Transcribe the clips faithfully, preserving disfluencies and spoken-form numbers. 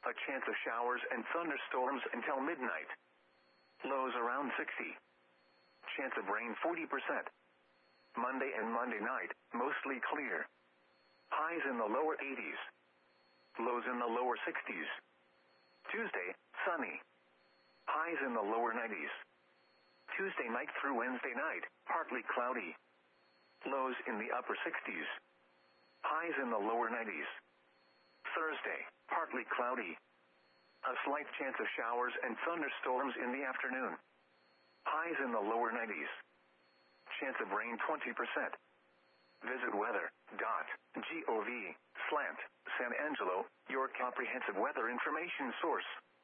A chance of showers and thunderstorms until midnight. Lows around sixty. Chance of rain forty percent. Monday and Monday night, mostly clear. Highs in the lower eighties. Lows in the lower sixties. Tuesday, sunny. Highs in the lower nineties. Tuesday night through Wednesday night, partly cloudy. Lows in the upper sixties. Highs in the lower nineties. Thursday, partly cloudy. A slight chance of showers and thunderstorms in the afternoon. Highs in the lower nineties. Chance of rain twenty percent. Visit weather.gov slant San Angelo, your comprehensive weather information source.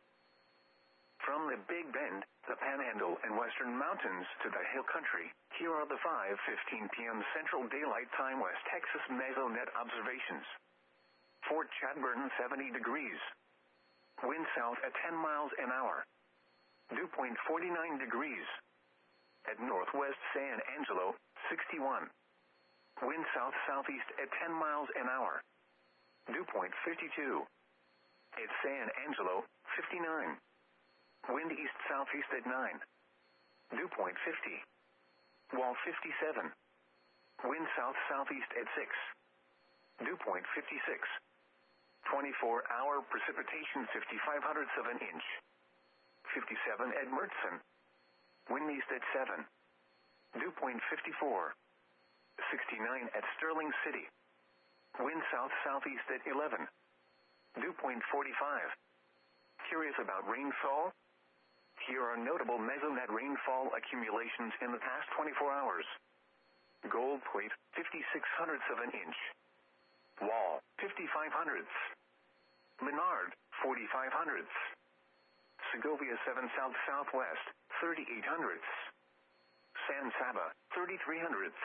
From the Big Bend, the Panhandle and Western Mountains to the Hill Country, here are the five fifteen p.m. Central Daylight Time West Texas Mesonet observations. Fort Chadbourne, seventy degrees. Wind south at ten miles an hour. Dew point forty-nine degrees. At northwest San Angelo, sixty-one. Wind south-southeast at ten miles an hour. Dew point fifty-two. At San Angelo, fifty-nine. Wind east-southeast at nine. Dew point fifty. Wall fifty-seven. Wind south-southeast at six. Dew point fifty-six. twenty-four hour precipitation fifty-five hundredths of an inch. fifty-seven at Murchison. Wind east at seven. Dew point fifty-four. sixty-nine at Sterling City. Wind south-southeast at eleven. Dew point forty-five. Curious about rainfall? Here are notable mesonet rainfall accumulations in the past twenty-four hours. Gold Plate, fifty-six hundredths of an inch. Wall, fifty-five hundredths. Menard, forty-five hundredths. Segovia seven south-southwest, thirty-eight hundredths. San Saba, thirty-three hundredths.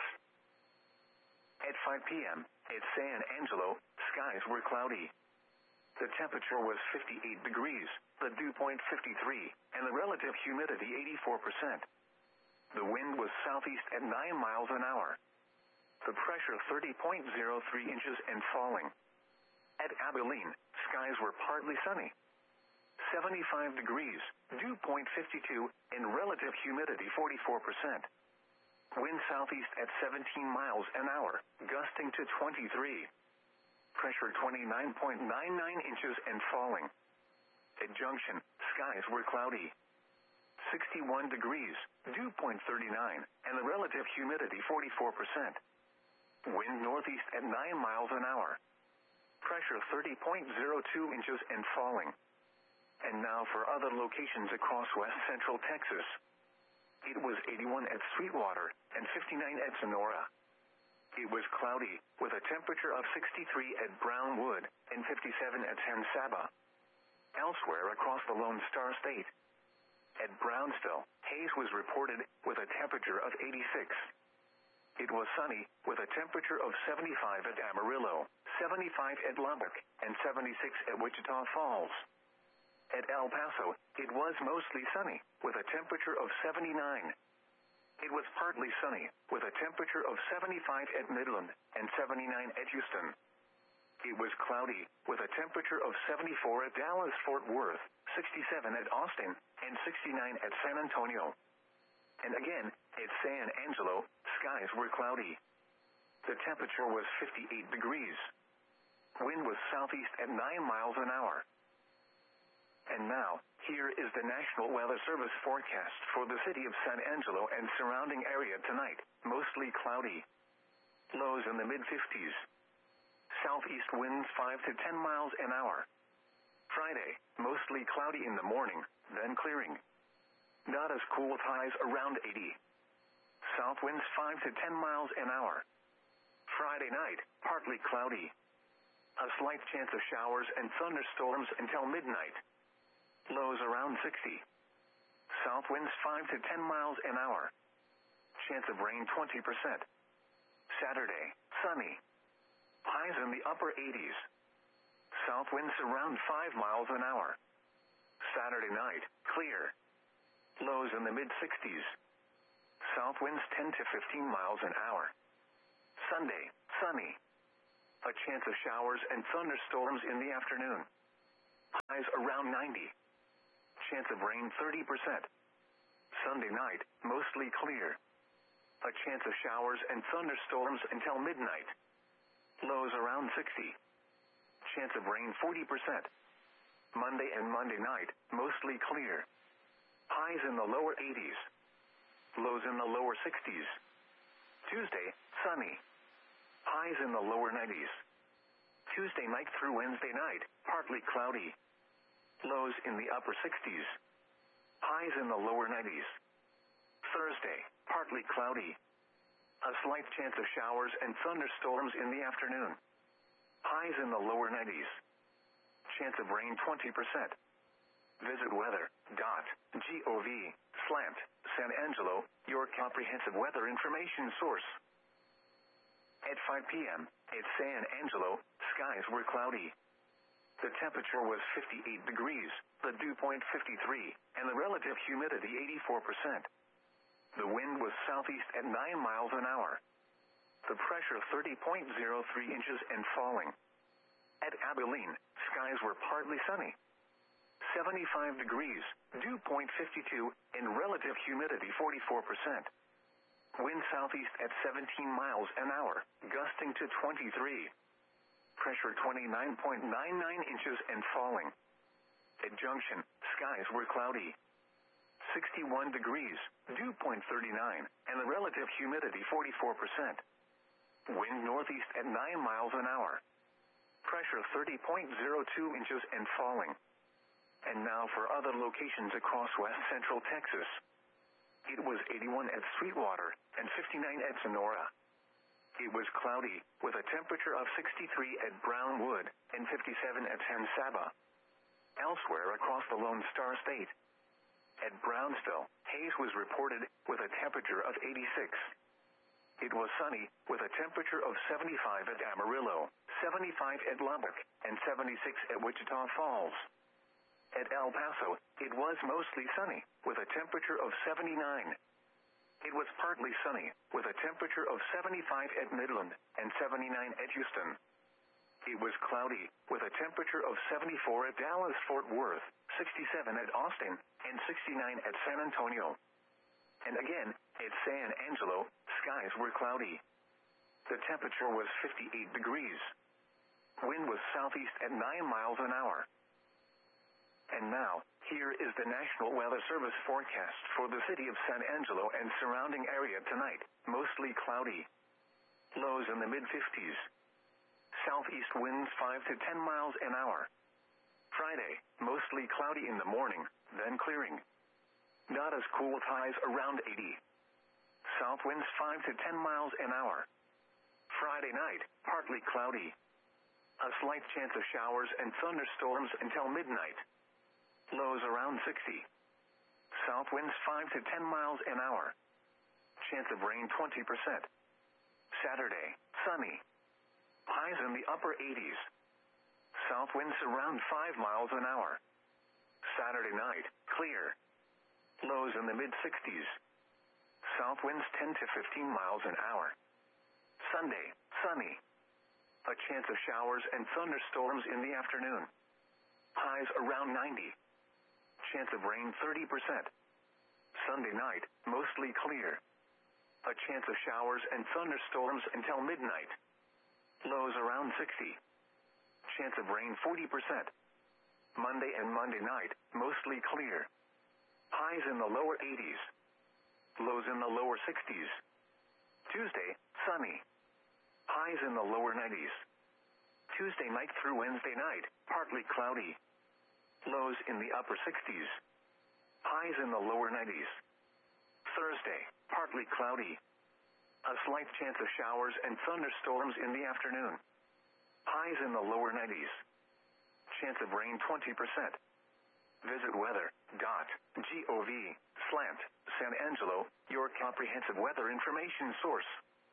At five p.m., at San Angelo, skies were cloudy. The temperature was fifty-eight degrees, the dew point fifty-three, and the relative humidity eighty-four percent. The wind was southeast at nine miles an hour. The pressure thirty point zero three inches and falling. At Abilene, skies were partly sunny. seventy-five degrees, dew point fifty-two, and relative humidity forty-four percent. Wind southeast at seventeen miles an hour, gusting to twenty-three. Pressure twenty-nine point nine nine inches and falling. At Junction, skies were cloudy. sixty-one degrees, dew point thirty-nine, and the relative humidity forty-four percent. Wind northeast at nine miles an hour. Pressure thirty point zero two inches and falling. And now for other locations across west central Texas. It was eighty-one at Sweetwater and fifty-nine at Sonora. It was cloudy, with a temperature of sixty-three at Brownwood and fifty-seven at San Saba. Elsewhere across the Lone Star State. At Brownsville, haze was reported with a temperature of eighty-six. It was sunny, with a temperature of seventy-five at Amarillo, seventy-five at Lubbock, and seventy-six at Wichita Falls. At El Paso, it was mostly sunny, with a temperature of seventy-nine. It was partly sunny, with a temperature of seventy-five at Midland and seventy-nine at Houston. It was cloudy, with a temperature of seventy-four at Dallas-Fort Worth, sixty-seven at Austin, and sixty-nine at San Antonio. And again, at San Angelo, skies were cloudy. The temperature was fifty-eight degrees. Wind was southeast at nine miles an hour. And now, here is the National Weather Service forecast for the city of San Angelo and surrounding area tonight, mostly cloudy. Lows in the mid-fifties. Southeast winds five to ten miles an hour. Friday, mostly cloudy in the morning, then clearing. Not as cool with highs around eighty. South winds five to ten miles an hour. Friday night, partly cloudy. A slight chance of showers and thunderstorms until midnight. Lows around sixty. South winds five to ten miles an hour. Chance of rain twenty percent. Saturday, sunny. Highs in the upper eighties. South winds around five miles an hour. Saturday night, clear. Lows in the mid-sixties. South winds ten to fifteen miles an hour. Sunday, sunny. A chance of showers and thunderstorms in the afternoon. Highs around ninety. Chance of rain thirty percent. Sunday night, mostly clear. A chance of showers and thunderstorms until midnight. Lows around sixty. Chance of rain forty percent. Monday and Monday night, mostly clear. Highs in the lower eighties. Lows in the lower sixties. Tuesday, sunny. Highs in the lower nineties. Tuesday night through Wednesday night, partly cloudy. Lows in the upper sixties. Highs in the lower nineties. Thursday, partly cloudy. A slight chance of showers and thunderstorms in the afternoon. Highs in the lower nineties. Chance of rain twenty percent. Visit weather dot gov slant San Angelo, your comprehensive weather information source. At five p.m., at San Angelo, skies were cloudy. The temperature was fifty-eight degrees, the dew point fifty-three, and the relative humidity eighty-four percent. The wind was southeast at nine miles an hour. The pressure thirty point zero three inches and falling. At Abilene, skies were partly sunny. seventy-five degrees, dew point fifty-two, and relative humidity forty-four percent. Wind southeast at seventeen miles an hour, gusting to twenty-three. Pressure twenty-nine point nine nine inches and falling. At Junction, skies were cloudy. sixty-one degrees, dew point thirty-nine, and the relative humidity forty-four percent. Wind northeast at nine miles an hour. Pressure thirty point zero two inches and falling. And now for other locations across west central Texas. It was eighty-one at Sweetwater and fifty-nine at Sonora. It was cloudy, with a temperature of sixty-three at Brownwood and fifty-seven at San Saba. Elsewhere across the Lone Star State. At Brownsville, haze was reported with a temperature of eighty-six. It was sunny, with a temperature of seventy-five at Amarillo, seventy-five at Lubbock, and seventy-six at Wichita Falls. At El Paso, it was mostly sunny, with a temperature of seventy-nine. It was partly sunny, with a temperature of seventy-five at Midland and seventy-nine at Houston. It was cloudy, with a temperature of seventy-four at Dallas-Fort Worth, sixty-seven at Austin, and sixty-nine at San Antonio. And again, at San Angelo, skies were cloudy. The temperature was fifty-eight degrees. Wind was southeast at nine miles an hour. And now, here is the National Weather Service forecast for the city of San Angelo and surrounding area tonight. Mostly cloudy. Lows in the mid-fifties. Southeast winds five to ten miles an hour. Friday, mostly cloudy in the morning, then clearing. Not as cool with highs around eighty. South winds five to ten miles an hour. Friday night, partly cloudy. A slight chance of showers and thunderstorms until midnight. Lows around sixty. South winds five to ten miles an hour. Chance of rain twenty percent. Saturday, sunny. Highs in the upper eighties. South winds around five miles an hour. Saturday night, clear. Lows in the mid-sixties. South winds ten to fifteen miles an hour. Sunday, sunny. A chance of showers and thunderstorms in the afternoon. Highs around ninety. Chance of rain thirty percent. Sunday night, mostly clear. A chance of showers and thunderstorms until midnight. Lows around sixty. Chance of rain forty percent. Monday and Monday night, mostly clear. Highs in the lower eighties. Lows in the lower sixties. Tuesday, sunny. Highs in the lower nineties. Tuesday night through Wednesday night, partly cloudy. Lows in the upper sixties. Highs in the lower nineties. Thursday, partly cloudy. A slight chance of showers and thunderstorms in the afternoon. Highs in the lower nineties. Chance of rain twenty percent. Visit weather dot gov slant San Angelo, your comprehensive weather information source.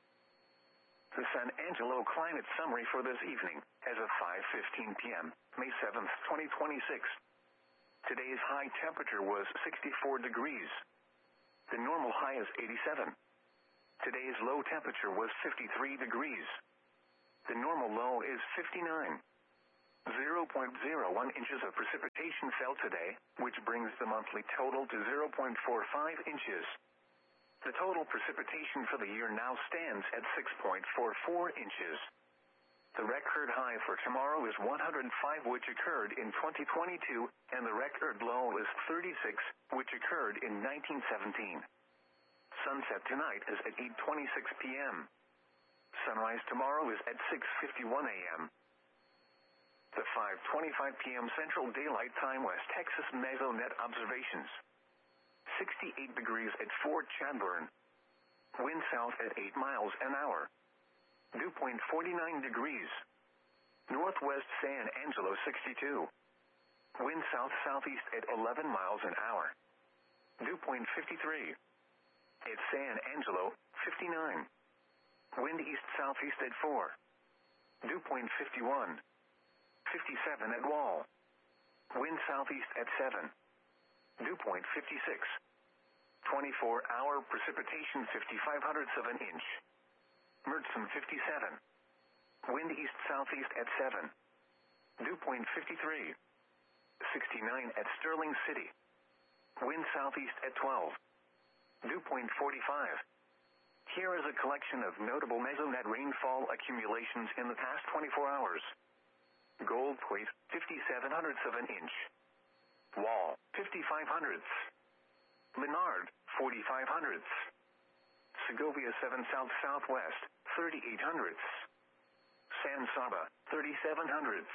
The San Angelo climate summary for this evening, as of five fifteen p.m., May seventh, twenty twenty-six. Today's high temperature was sixty-four degrees. The normal high is eighty-seven. Today's low temperature was fifty-three degrees. The normal low is fifty-nine. zero point zero one inches of precipitation fell today, which brings the monthly total to zero point four five inches. The total precipitation for the year now stands at six point four four inches. The record high for tomorrow is one hundred five, which occurred in twenty twenty-two, and the record low is thirty-six, which occurred in nineteen seventeen. Sunset tonight is at eight twenty-six p.m. Sunrise tomorrow is at six fifty-one a.m. The five twenty-five p.m. Central Daylight Time West Texas Mesonet observations. sixty-eight degrees at Fort Chadbourne. Wind south at eight miles an hour. Dew point forty-nine degrees. Northwest San Angelo sixty-two. Wind south-southeast at eleven miles an hour. Dew point fifty-three. At San Angelo, fifty-nine. Wind east-southeast at four. Dew point fifty-one. fifty-seven at Wall. Wind southeast at seven. Dew point fifty-six. twenty-four hour precipitation fifty-five hundredths of an inch. Mertzon fifty-seven. Wind east-southeast at seven. Dew point fifty-three. sixty-nine at Sterling City. Wind southeast at twelve. Dew point forty-five. Here is a collection of notable Mesonet rainfall accumulations in the past twenty-four hours. Gold Point, fifty-seven hundredths of an inch. Wall, fifty-five hundredths. Menard, forty-five hundredths. Segovia seven south southwest, thirty-eight hundredths. San Saba, thirty-seven hundredths.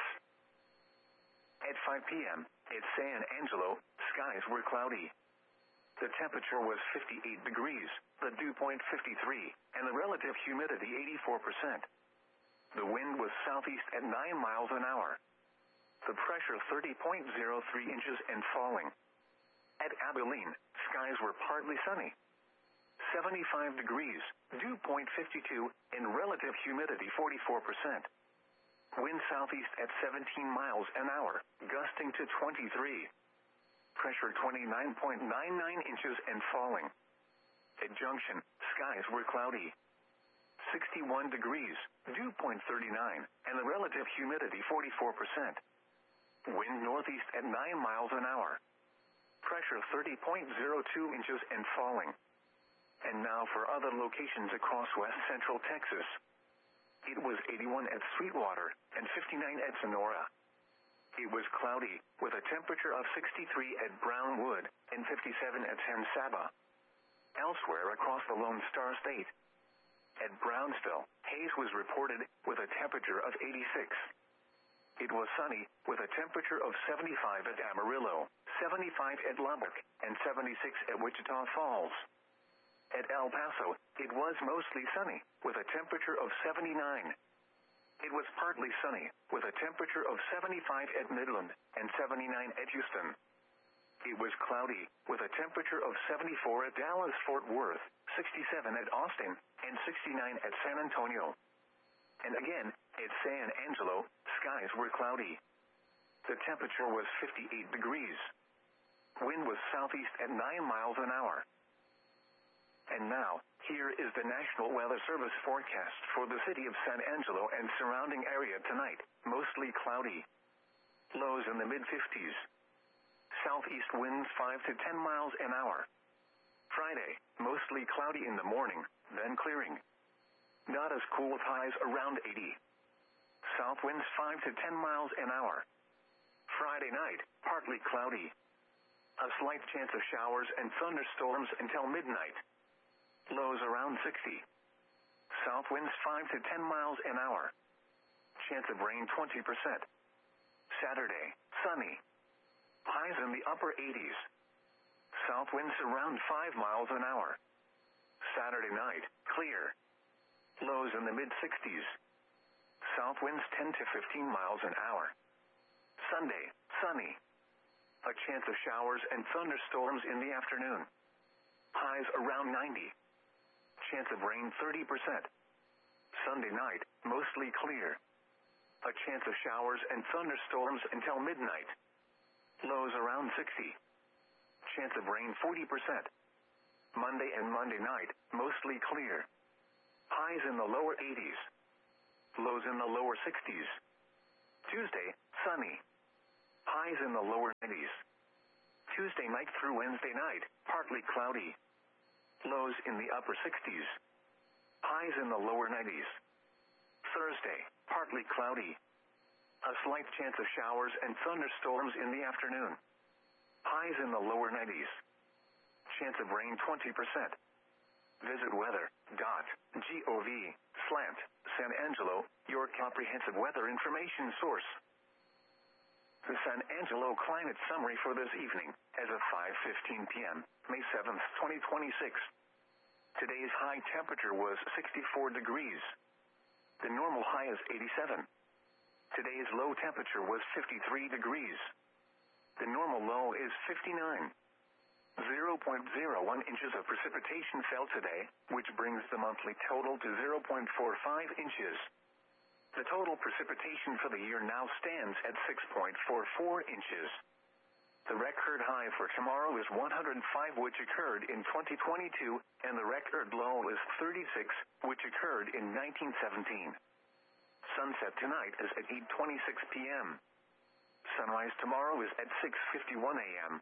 At five p.m., at San Angelo, skies were cloudy. The temperature was fifty-eight degrees, the dew point fifty-three, and the relative humidity eighty-four percent. The wind was southeast at nine miles an hour. The pressure thirty point zero three inches and falling. At Abilene, skies were partly sunny. seventy-five degrees, dew point fifty-two, and relative humidity forty-four percent. Wind southeast at seventeen miles an hour, gusting to twenty-three. Pressure twenty-nine point nine nine inches and falling. At Junction, skies were cloudy. sixty-one degrees, dew point thirty-nine, and the relative humidity forty-four percent. Wind northeast at nine miles an hour. Pressure thirty point zero two inches and falling. And now for other locations across west central Texas. It was eighty-one at Sweetwater and fifty-nine at Sonora. It was cloudy, with a temperature of sixty-three at Brownwood and fifty-seven at San Saba. Elsewhere across the Lone Star State. At Brownsville, haze was reported, with a temperature of eighty-six. It was sunny, with a temperature of seventy-five at Amarillo, seventy-five at Lubbock, and seventy-six at Wichita Falls. At El Paso, it was mostly sunny, with a temperature of seventy-nine. It was partly sunny, with a temperature of seventy-five at Midland, and seventy-nine at Houston. It was cloudy, with a temperature of seventy-four at Dallas-Fort Worth, sixty-seven at Austin, and sixty-nine at San Antonio. And again, at San Angelo, skies were cloudy. The temperature was fifty-eight degrees. Wind was southeast at nine miles an hour. And now, here is the National Weather Service forecast for the city of San Angelo and surrounding area tonight, mostly cloudy. Lows in the mid-fifties. Southeast winds five to ten miles an hour. Friday, mostly cloudy in the morning, then clearing. Not as cool with highs around eighty. South winds five to ten miles an hour. Friday night, partly cloudy. A slight chance of showers and thunderstorms until midnight. Lows around sixty. South winds five to ten miles an hour. Chance of rain twenty percent. Saturday, sunny. Highs in the upper eighties. South winds around five miles an hour. Saturday night, clear. Lows in the mid-sixties. South winds ten to fifteen miles an hour. Sunday, sunny. A chance of showers and thunderstorms in the afternoon. Highs around ninety. Chance of rain thirty percent. Sunday night, mostly clear. A chance of showers and thunderstorms until midnight. Lows around sixty. Chance of rain forty percent. Monday and Monday night, mostly clear. Highs in the lower eighties. Lows in the lower sixties. Tuesday, sunny. Highs in the lower nineties. Tuesday night through Wednesday night, partly cloudy. Lows in the upper sixties. Highs in the lower nineties. Thursday, partly cloudy. A slight chance of showers and thunderstorms in the afternoon. Highs in the lower nineties. Chance of rain twenty percent. Visit weather dot gov slant San Angelo, your comprehensive weather information source. The San Angelo climate summary for this evening, as of five fifteen p.m., May seventh, twenty twenty-six. Today's high temperature was sixty-four degrees. The normal high is eighty-seven. Today's low temperature was fifty-three degrees. The normal low is fifty-nine. zero point zero one inches of precipitation fell today, which brings the monthly total to zero point four five inches. The total precipitation for the year now stands at six point four four inches. The record high for tomorrow is one hundred five, which occurred in twenty twenty-two, and the record low is thirty-six, which occurred in nineteen seventeen. Sunset tonight is at eight twenty-six p.m. Sunrise tomorrow is at six fifty-one a.m.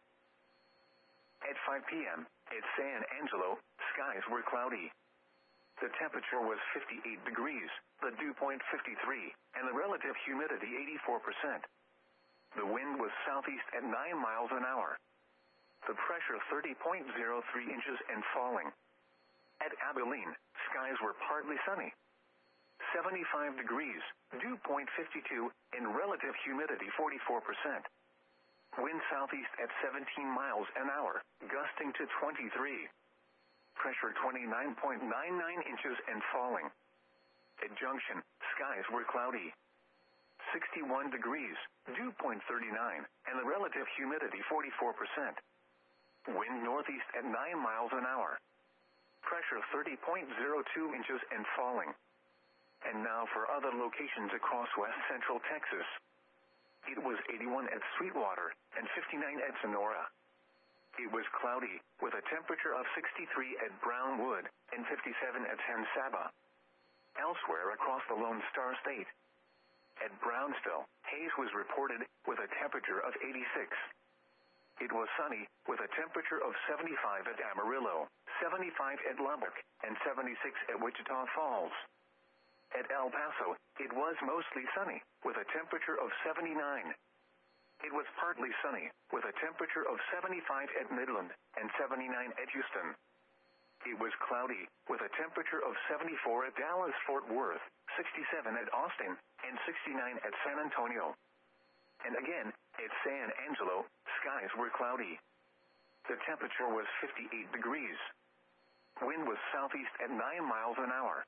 At five p.m., at San Angelo, skies were cloudy. The temperature was fifty-eight degrees, the dew point fifty-three, and the relative humidity eighty-four percent. The wind was southeast at nine miles an hour. The pressure thirty point zero three inches and falling. At Abilene, skies were partly sunny. seventy-five degrees, dew point fifty-two, and relative humidity forty-four percent. Wind southeast at seventeen miles an hour, gusting to twenty-three. Pressure twenty-nine point nine nine inches and falling. At Junction, skies were cloudy. sixty-one degrees, dew point thirty-nine, and the relative humidity forty-four percent. Wind northeast at nine miles an hour. Pressure thirty point zero two inches and falling. And now for other locations across west central Texas. It was eighty-one at Sweetwater and fifty-nine at Sonora. It was cloudy, with a temperature of sixty-three at Brownwood and fifty-seven at San Saba. Elsewhere across the Lone Star State. At Brownsville, haze was reported with a temperature of eighty-six. It was sunny, with a temperature of seventy-five at Amarillo, seventy-five at Lubbock, and seventy-six at Wichita Falls. At El Paso, it was mostly sunny, with a temperature of seventy-nine. It was partly sunny, with a temperature of seventy-five at Midland and seventy-nine at Houston. It was cloudy, with a temperature of seventy-four at Dallas-Fort Worth, sixty-seven at Austin, and sixty-nine at San Antonio. And again, at San Angelo, skies were cloudy. The temperature was fifty-eight degrees. Wind was southeast at nine miles an hour.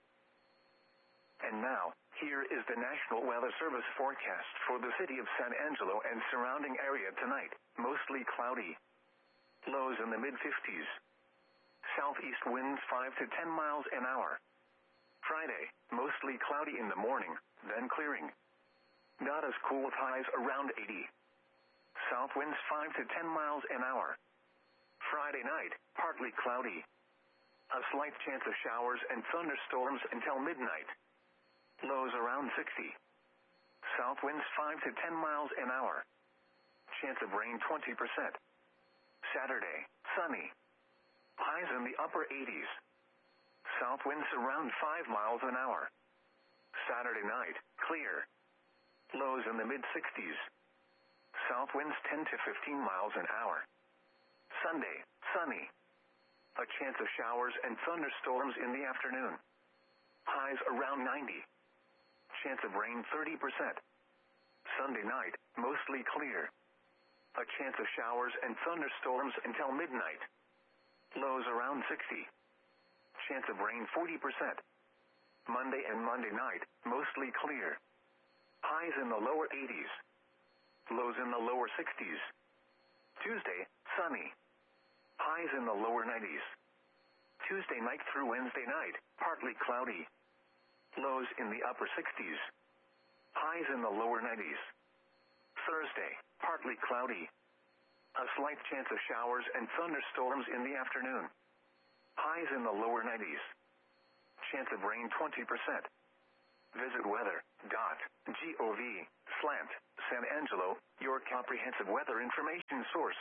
And now, here is the National Weather Service forecast for the city of San Angelo and surrounding area tonight. Mostly cloudy. Lows in the mid-fifties. Southeast winds five to ten miles an hour. Friday, mostly cloudy in the morning, then clearing. Not as cool with highs around eighty. South winds five to ten miles an hour. Friday night, partly cloudy. A slight chance of showers and thunderstorms until midnight. Lows around sixty. South winds five to ten miles an hour. Chance of rain twenty percent. Saturday, sunny. Highs in the upper eighties. South winds around five miles an hour. Saturday night, clear. Lows in the mid-sixties. South winds ten to fifteen miles an hour. Sunday, sunny. A chance of showers and thunderstorms in the afternoon. Highs around ninety. Chance of rain thirty percent. Sunday night, mostly clear. A chance of showers and thunderstorms until midnight. Lows around sixty. Chance of rain forty percent. Monday and Monday night, mostly clear. Highs in the lower eighties. Lows in the lower sixties. Tuesday, sunny. Highs in the lower nineties. Tuesday night through Wednesday night, partly cloudy. Lows in the upper sixties. Highs in the lower nineties. Thursday, partly cloudy. A slight chance of showers and thunderstorms in the afternoon. Highs in the lower nineties. Chance of rain twenty percent. Visit weather.gov slant San Angelo, your comprehensive weather information source.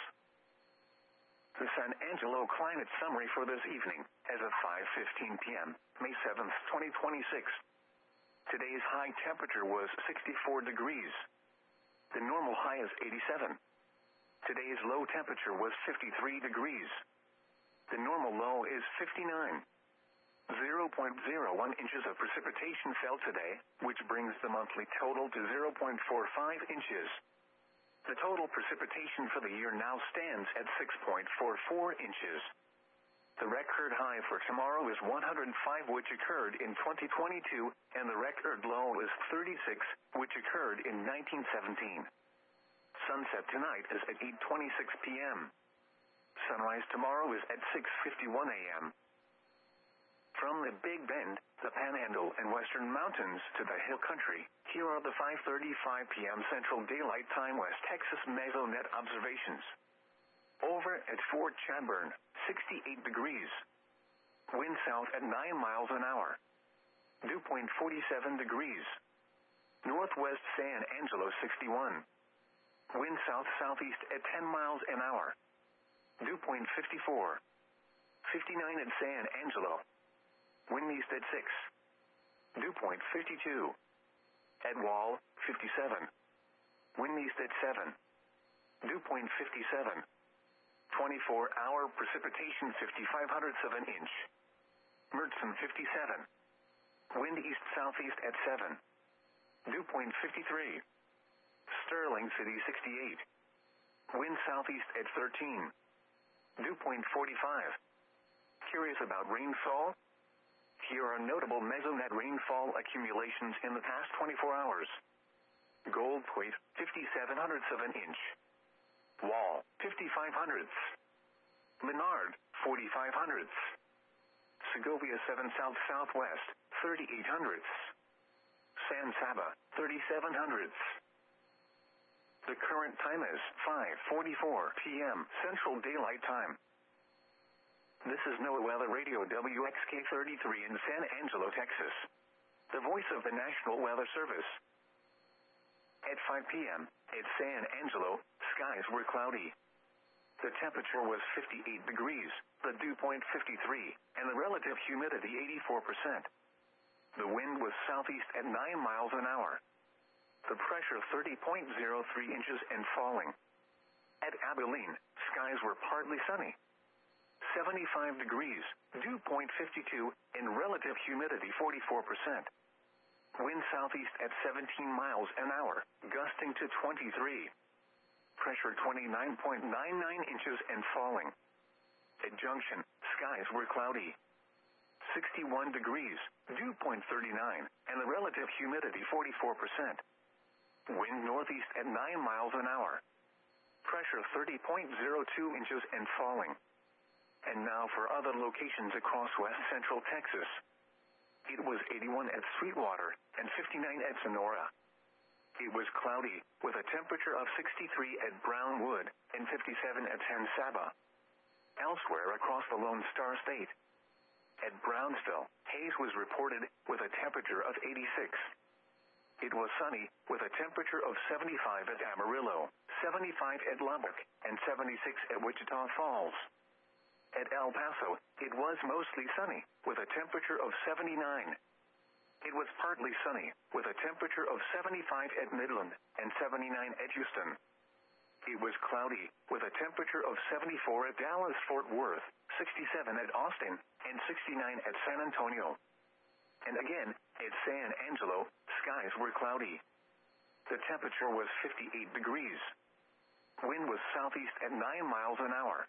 The San Angelo climate summary for this evening, as of five fifteen p.m., May seventh, twenty twenty-six. Today's high temperature was sixty-four degrees. The normal high is eighty-seven. Today's low temperature was fifty-three degrees. The normal low is fifty-nine. zero point zero one inches of precipitation fell today, which brings the monthly total to zero point four five inches. The total precipitation for the year now stands at six point four four inches. The record high for tomorrow is one hundred five, which occurred in twenty twenty-two, and the record low is thirty-six, which occurred in nineteen seventeen. Sunset tonight is at eight twenty-six p.m. Sunrise tomorrow is at six fifty-one a.m. From the Big Bend, the Panhandle and Western Mountains to the Hill Country, here are the five thirty-five p.m. Central Daylight Time West Texas Mesonet observations. Over at Fort Chadbourne, sixty-eight degrees. Wind south at nine miles an hour. Dew point forty-seven degrees. Northwest San Angelo, sixty-one. Wind south-southeast at ten miles an hour. Dew point fifty-four. fifty-nine at San Angelo. Wind east at six. Dew point fifty-two. At Wall, fifty-seven. Wind east at seven. Dew point fifty-seven. twenty-four hour precipitation fifty-five hundredths of an inch. Mertzen, fifty-seven. Wind east-southeast at seven. Dew point fifty-three. Sterling City, sixty-eight. Wind southeast at thirteen. Dew point forty-five. Curious about rainfall? Here are notable Mesonet rainfall accumulations in the past twenty-four hours. Gold Point, fifty-seven hundredths of an inch. Wall, fifty-five hundredths. Menard, forty-five hundredths. Segovia seven south-southwest, thirty-eight hundredths. San Saba, thirty-seven hundredths. The current time is five forty-four p.m. Central Daylight Time. This is NOAA Weather Radio W X K thirty-three in San Angelo, Texas. The voice of the National Weather Service. At five p.m., at San Angelo, skies were cloudy. The temperature was fifty-eight degrees, the dew point fifty-three, and the relative humidity eighty-four percent. The wind was southeast at nine miles an hour. The pressure thirty point zero three inches and falling. At Abilene, skies were partly sunny. seventy-five degrees, dew point fifty-two, and relative humidity forty-four percent. Wind southeast at seventeen miles an hour, gusting to twenty-three. Pressure twenty-nine point nine nine inches and falling. At Junction, skies were cloudy. sixty-one degrees, dew point thirty-nine, and the relative humidity forty-four percent. Wind northeast at nine miles an hour. Pressure thirty point zero two inches and falling. And now for other locations across west central Texas. It was eighty-one at Sweetwater and fifty-nine at Sonora. It was cloudy, with a temperature of sixty-three at Brownwood and fifty-seven at San Saba. Elsewhere across the Lone Star State. At Brownsville, haze was reported with a temperature of eighty-six. It was sunny, with a temperature of seventy-five at Amarillo, seventy-five at Lubbock, and seventy-six at Wichita Falls. At El Paso, it was mostly sunny, with a temperature of seventy-nine. It was partly sunny, with a temperature of seventy-five at Midland, and seventy-nine at Houston. It was cloudy, with a temperature of seventy-four at Dallas-Fort Worth, sixty-seven at Austin, and sixty-nine at San Antonio. And again, at San Angelo, skies were cloudy. The temperature was fifty-eight degrees. Wind was southeast at nine miles an hour.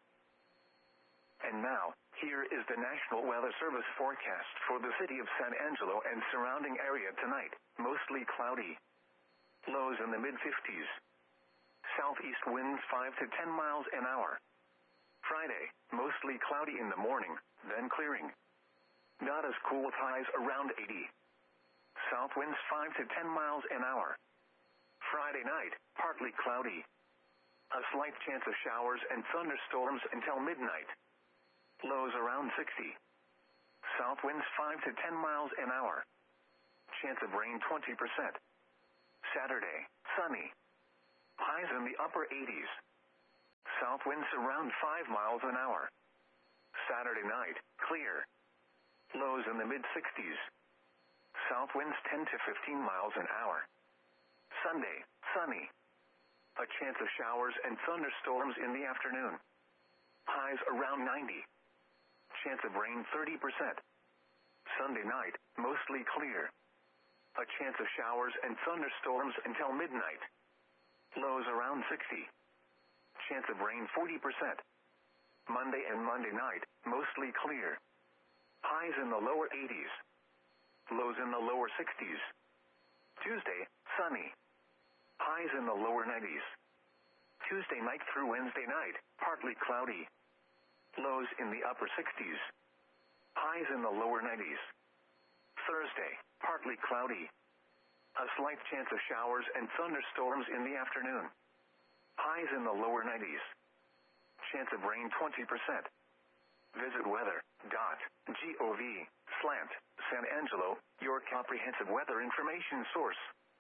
And now, here is the National Weather Service forecast for the city of San Angelo and surrounding area tonight. Mostly cloudy. Lows in the mid-fifties. Southeast winds five to ten miles an hour. Friday, mostly cloudy in the morning, then clearing. Not as cool with highs around eighty. South winds five to ten miles an hour. Friday night, partly cloudy. A slight chance of showers and thunderstorms until midnight. Lows around sixty. South winds five to ten miles an hour. chance of rain twenty percent. Saturday, sunny. Highs in the upper eighties. South winds around five miles an hour. Saturday night, clear. Lows in the mid sixties. South winds ten to fifteen miles an hour. Sunday, sunny. A chance of showers and thunderstorms in the afternoon. Highs around ninety. Chance of rain thirty percent. Sunday night, mostly clear. A chance of showers and thunderstorms until midnight. Lows around sixty. Chance of rain forty percent. Monday and Monday night, mostly clear. Highs in the lower eighties. Lows in the lower sixties. Tuesday, sunny. Highs in the lower nineties. Tuesday night through Wednesday night, partly cloudy. Lows in the upper sixties. Highs in the lower nineties. Thursday, partly cloudy. A slight chance of showers and thunderstorms in the afternoon. Highs in the lower nineties. Chance of rain twenty percent. Visit weather dot gov slant San Angelo, your comprehensive weather information source.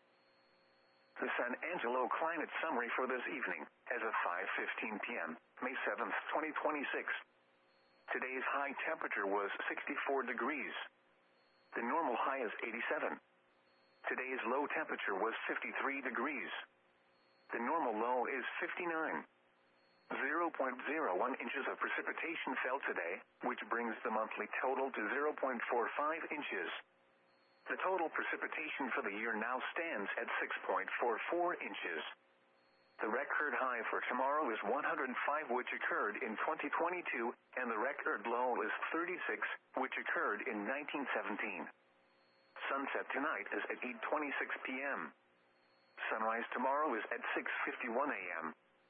The San Angelo climate summary for this evening, as of five fifteen p.m., May seventh, twenty twenty-six. Today's high temperature was sixty-four degrees. The normal high is eighty-seven. Today's low temperature was fifty-three degrees. The normal low is fifty-nine. zero point zero one inches of precipitation fell today, which brings the monthly total to zero point four five inches. The total precipitation for the year now stands at six point four four inches. The record high for tomorrow is one hundred five, which occurred in twenty twenty-two, and the record low is thirty-six, which occurred in nineteen seventeen. Sunset tonight is at eight twenty-six p.m. Sunrise tomorrow is at six fifty-one a.m.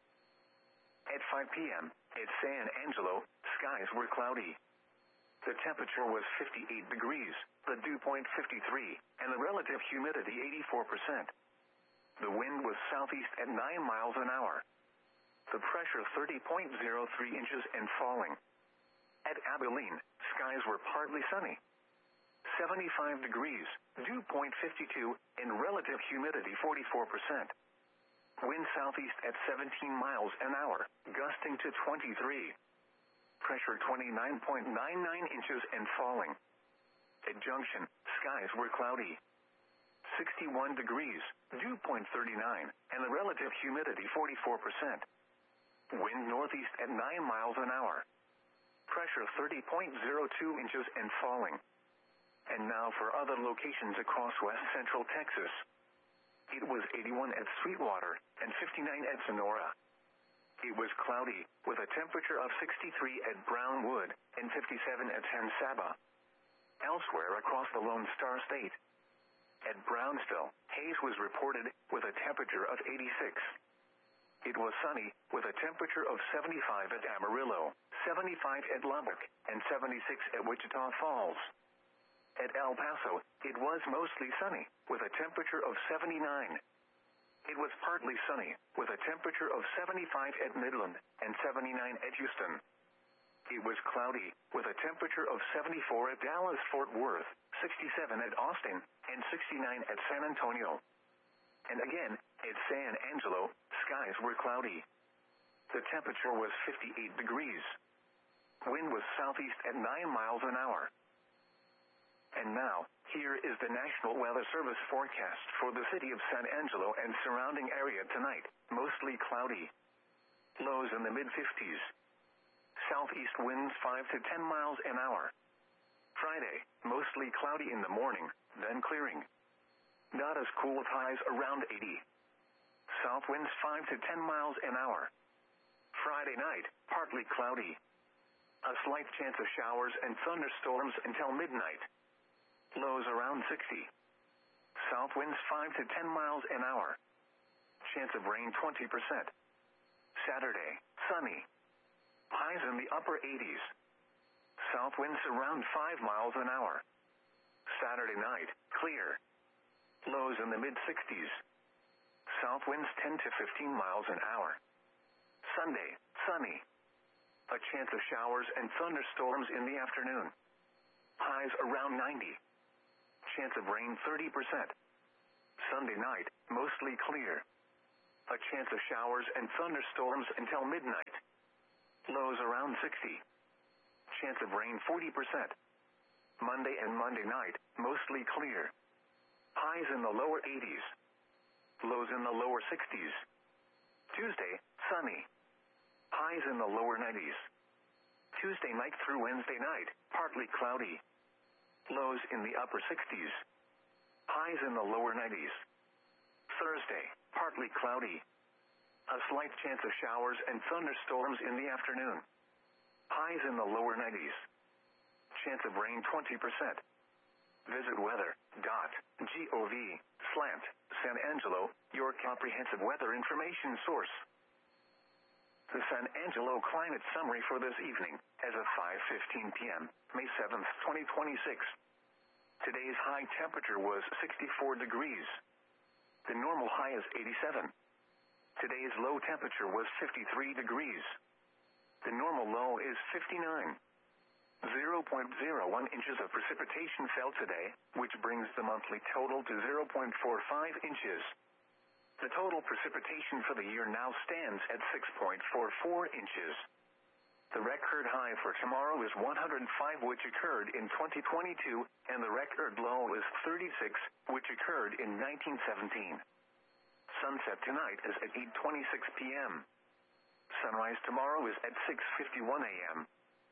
At five p.m., at San Angelo, skies were cloudy. The temperature was fifty-eight degrees, the dew point fifty-three, and the relative humidity eighty-four percent. The wind was southeast at nine miles an hour. The pressure thirty point zero three inches and falling. At Abilene, skies were partly sunny. seventy-five degrees, dew point fifty-two, and relative humidity forty-four percent. Wind southeast at seventeen miles an hour, gusting to twenty-three. Pressure twenty-nine point nine nine inches and falling. At Junction, skies were cloudy. sixty-one degrees, dew point thirty-nine, and the relative humidity forty-four percent. Wind northeast at nine miles an hour. Pressure thirty point zero two inches and falling. And now for other locations across west central Texas. It was eighty-one at Sweetwater and fifty-nine at Sonora. It was cloudy, with a temperature of sixty-three at Brownwood and fifty-seven at San Saba. Elsewhere across the Lone Star State. At Brownsville, haze was reported with a temperature of eighty-six. It was sunny, with a temperature of seventy-five at Amarillo, seventy-five at Lubbock, and seventy-six at Wichita Falls. At El Paso, it was mostly sunny, with a temperature of seventy-nine. It was partly sunny, with a temperature of seventy-five at Midland and seventy-nine at Houston. It was cloudy, with a temperature of seventy-four at Dallas-Fort Worth, sixty-seven at Austin, and sixty-nine at San Antonio. And again, at San Angelo, skies were cloudy. The temperature was fifty-eight degrees. Wind was southeast at nine miles an hour. And now, here is the National Weather Service forecast for the city of San Angelo and surrounding area tonight. Mostly cloudy. Lows in the mid fifties. Southeast winds five to ten miles an hour. Friday, mostly cloudy in the morning, then clearing. Not as cool with highs around eighty. South winds five to ten miles an hour. Friday night, partly cloudy. A slight chance of showers and thunderstorms until midnight. Lows around sixty. South winds five to ten miles an hour. Chance of rain twenty percent. Saturday, sunny. Highs in the upper eighties. South winds around five miles an hour. Saturday night, clear. Lows in the mid sixties. South winds ten to fifteen miles an hour. Sunday, sunny. A chance of showers and thunderstorms in the afternoon. Highs around ninety. Chance of rain thirty percent. Sunday night, mostly clear. A chance of showers and thunderstorms until midnight. Lows around sixty. Chance of rain forty percent. Monday and Monday night, mostly clear. Highs in the lower eighties. Lows in the lower sixties. Tuesday, sunny. Highs in the lower nineties. Tuesday night through Wednesday night, partly cloudy. Lows in the upper sixties. Highs in the lower nineties. Thursday, partly cloudy. A slight chance of showers and thunderstorms in the afternoon. Highs in the lower nineties. Chance of rain twenty percent. Visit weather.gov slant San Angelo, your comprehensive weather information source. The San Angelo climate summary for this evening, as of five fifteen p.m., May seventh, twenty twenty-six. Today's high temperature was sixty-four degrees. The normal high is eighty-seven. Today's low temperature was fifty-three degrees. The normal low is fifty-nine. zero point zero one inches of precipitation fell today, which brings the monthly total to zero point four five inches. The total precipitation for the year now stands at six point four four inches. The record high for tomorrow is one hundred five, which occurred in twenty twenty-two, and the record low is thirty-six, which occurred in nineteen seventeen. Sunset tonight is at eight twenty-six p.m. Sunrise tomorrow is at six fifty-one a.m.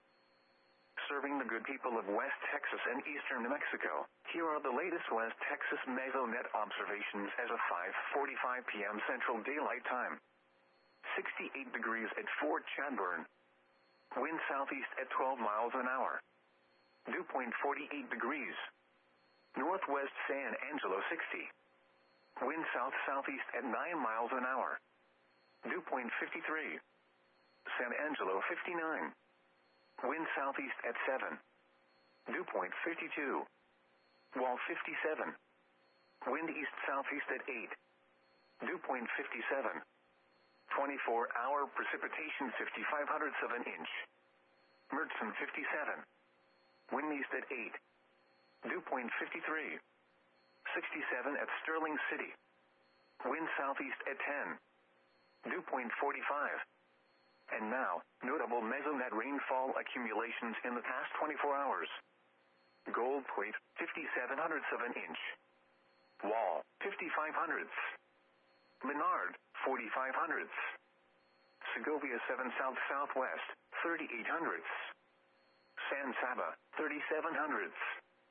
Serving the good people of West Texas and eastern New Mexico, here are the latest West Texas mesonet observations as of five forty-five p.m. Central Daylight Time. sixty-eight degrees at Fort Chadbourne. Wind southeast at twelve miles an hour. Dew point forty-eight degrees. Northwest San Angelo sixty. Wind south-southeast at nine miles an hour. Dew point fifty-three. San Angelo fifty-nine. Wind southeast at seven. Dew point fifty-two. Wall fifty-seven. Wind east-southeast at eight. Dew point fifty-seven. twenty-four hour precipitation fifty-five hundredths of an inch. Mertzen fifty-seven. Wind east at eight. Dew point fifty-three. sixty-seven at Sterling City. Wind southeast at ten. Dew point forty-five. And now, notable mesonet rainfall accumulations in the past twenty-four hours. Gold Plate, fifty-seven hundredths of an inch. Wall, fifty-five hundredths. Menard, forty-five hundredths. Segovia seven south-southwest, thirty-eight hundredths. San Saba, thirty-seven hundredths.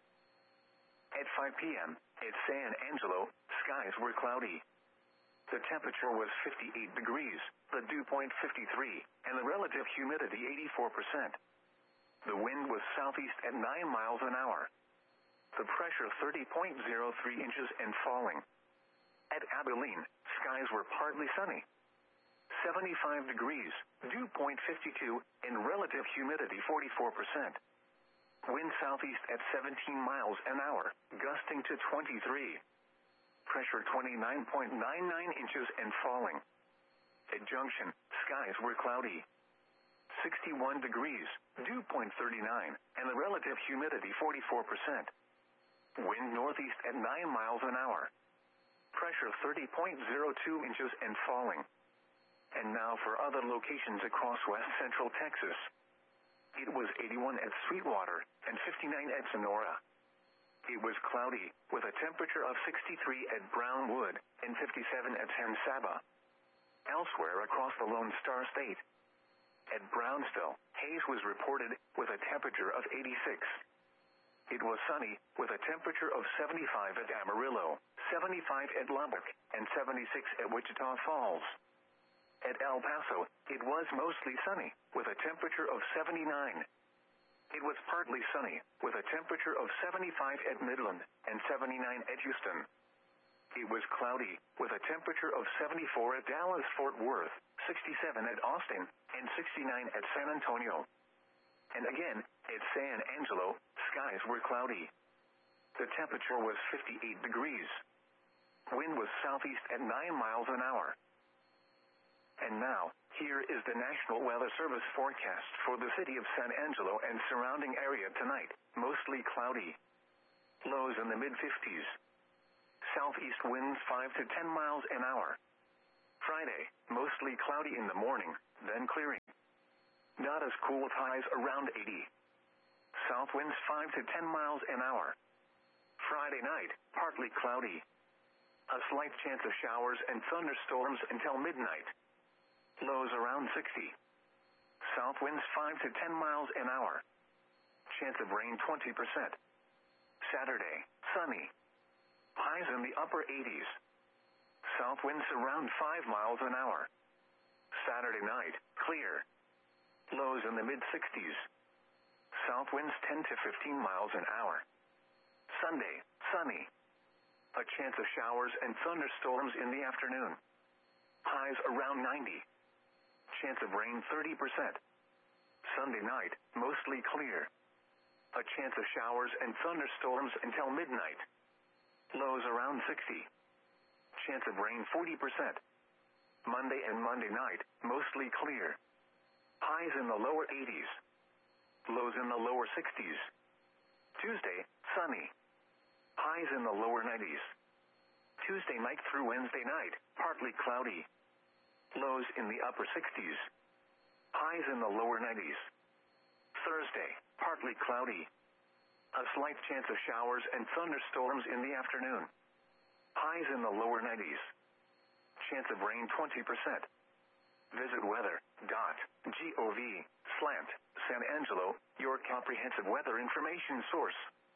At five p.m., at San Angelo, skies were cloudy. The temperature was fifty-eight degrees, the dew point fifty-three, and the relative humidity eighty-four percent. The wind was southeast at nine miles an hour. The pressure thirty point zero three inches and falling. At Abilene, skies were partly sunny. seventy-five degrees, dew point fifty-two, and relative humidity forty-four percent. Wind southeast at seventeen miles an hour, gusting to twenty-three. Pressure twenty-nine point nine nine inches and falling. At Junction, skies were cloudy. sixty-one degrees, dew point thirty-nine, and the relative humidity forty-four percent. Wind northeast at nine miles an hour. Pressure thirty point zero two inches and falling. And now for other locations across west central Texas. It was eighty-one at Sweetwater and fifty-nine at Sonora. It was cloudy, with a temperature of sixty-three at Brownwood and fifty-seven at San Saba. Elsewhere across the Lone Star State. At Brownsville, haze was reported with a temperature of eighty-six. It was sunny, with a temperature of seventy-five at Amarillo, seventy-five at Lubbock, and seventy-six at Wichita Falls. At El Paso, it was mostly sunny, with a temperature of seventy-nine. It was partly sunny, with a temperature of seventy-five at Midland and seventy-nine at Houston. It was cloudy, with a temperature of seventy-four at Dallas-Fort Worth, sixty-seven at Austin, and sixty-nine at San Antonio. And again, at San Angelo, skies were cloudy. The temperature was fifty-eight degrees. Wind was southeast at nine miles an hour. And now, here is the National Weather Service forecast for the city of San Angelo and surrounding area tonight, mostly cloudy. Lows in the mid fifties. Southeast winds five to ten miles an hour. Friday, mostly cloudy in the morning, then clearing. Not as cool with highs around eighty. South winds five to ten miles an hour. Friday night, partly cloudy. A slight chance of showers and thunderstorms until midnight. Lows around sixty. South winds five to ten miles an hour. Chance of rain twenty percent. Saturday, sunny. Highs in the upper eighties. South winds around five miles an hour. Saturday night, clear. Lows in the mid sixties. South winds ten to fifteen miles an hour. Sunday, sunny. A chance of showers and thunderstorms in the afternoon. Highs around ninety. Chance of rain thirty percent. Sunday night, mostly clear. A chance of showers and thunderstorms until midnight. Lows around sixty. Chance of rain forty percent. Monday and Monday night, mostly clear. Highs in the lower eighties. Lows in the lower sixties. Tuesday, sunny. Highs in the lower nineties. Tuesday night through Wednesday night, partly cloudy. Lows in the upper sixties. Highs in the lower nineties. Thursday, partly cloudy. A slight chance of showers and thunderstorms in the afternoon. Highs in the lower nineties. Chance of rain twenty percent. Visit weather dot gov slash San Angelo, your comprehensive weather information source.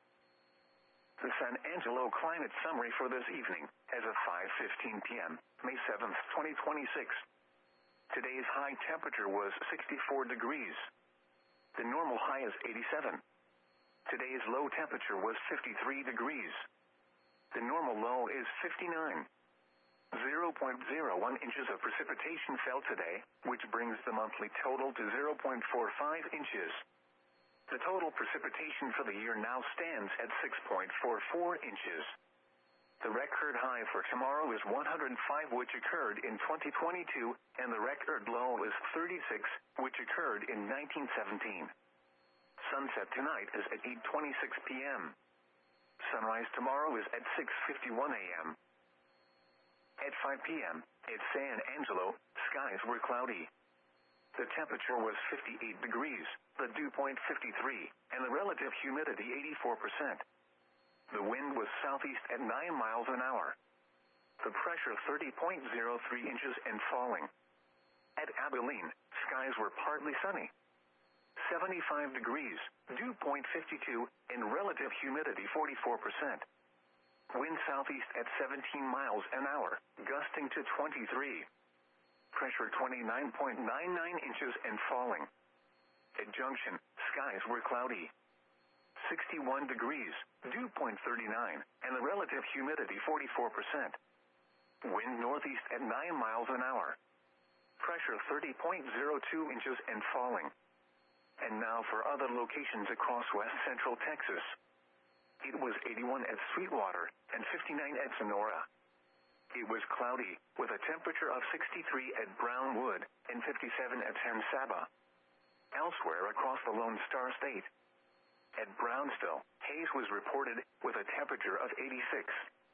The San Angelo climate summary for this evening, as of five fifteen p.m., May seventh, twenty twenty-six. Today's high temperature was sixty-four degrees. The normal high is eighty-seven. Today's low temperature was fifty-three degrees. The normal low is fifty-nine. zero point zero one inches of precipitation fell today, which brings the monthly total to zero point four five inches. The total precipitation for the year now stands at six point four four inches. The record high for tomorrow is one hundred five, which occurred in twenty twenty-two, and the record low is thirty-six, which occurred in nineteen seventeen. Sunset tonight is at eight twenty-six p.m. Sunrise tomorrow is at six fifty-one a.m. At five p.m., at San Angelo, skies were cloudy. The temperature was fifty-eight degrees, the dew point fifty-three, and the relative humidity eighty-four percent. The wind was southeast at nine miles an hour. The pressure thirty point zero three inches and falling. At Abilene, skies were partly sunny. seventy-five degrees, dew point fifty-two, and relative humidity forty-four percent. Wind southeast at seventeen miles an hour, gusting to twenty-three. Pressure twenty-nine point nine nine inches and falling. At Junction, skies were cloudy. sixty-one degrees, dew point thirty-nine, and the relative humidity forty-four percent. Wind northeast at nine miles an hour. Pressure thirty point zero two inches and falling. And now for other locations across west central Texas. It was eighty-one at Sweetwater and fifty-nine at Sonora. It was cloudy, with a temperature of sixty-three at Brownwood and fifty-seven at San Saba. Elsewhere across the Lone Star State. At Brownsville, haze was reported, with a temperature of eighty-six.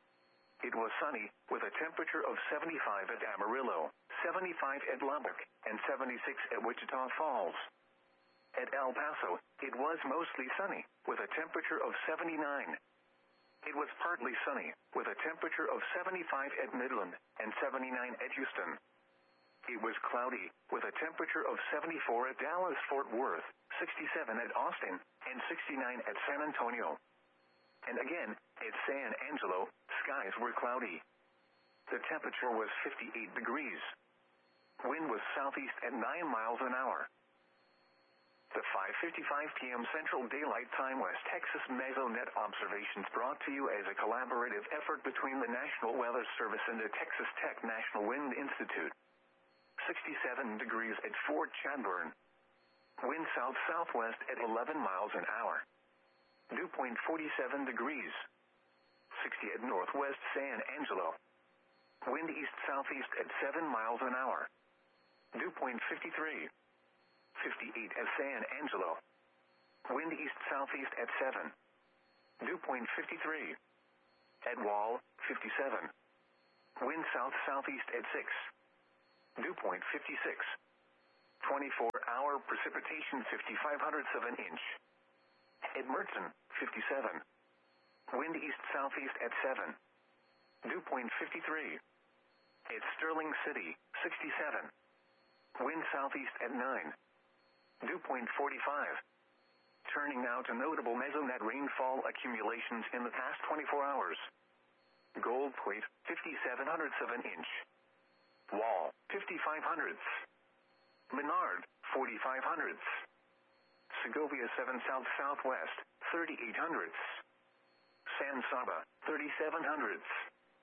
It was sunny, with a temperature of seventy-five at Amarillo, seventy-five at Lubbock, and seventy-six at Wichita Falls. At El Paso, it was mostly sunny, with a temperature of seventy-nine. It was partly sunny, with a temperature of seventy-five at Midland and seventy-nine at Houston. It was cloudy, with a temperature of seventy-four at Dallas-Fort Worth, sixty-seven at Austin, and sixty-nine at San Antonio. And again, at San Angelo, skies were cloudy. The temperature was fifty-eight degrees. Wind was southeast at nine miles an hour. The five fifty-five p.m. Central Daylight Time West Texas Mesonet observations brought to you as a collaborative effort between the National Weather Service and the Texas Tech National Wind Institute. sixty-seven degrees at Fort Chadbourne. Wind south-southwest at eleven miles an hour. Dew point forty-seven degrees. sixty at Northwest San Angelo. Wind east-southeast at seven miles an hour. Dew point fifty-three. fifty-eight at San Angelo. Wind east-southeast at seven. Dew point fifty-three. At Wall, fifty-seven. Wind south-southeast at six. Dew point fifty-six. twenty-four hour precipitation fifty-five hundredths of an inch. At Mertzen, fifty-seven. Wind east-southeast at seven. Dew point fifty-three. At Sterling City, sixty-seven. Wind southeast at nine. Dew point forty-five. Turning now to notable mesonet rainfall accumulations in the past twenty-four hours. Gold Plate, fifty-seven hundredths of an inch. Wall, fifty-five hundredths. Menard, forty-five hundredths. Segovia seven south-southwest, thirty-eight hundredths. San Saba, thirty-seven hundredths.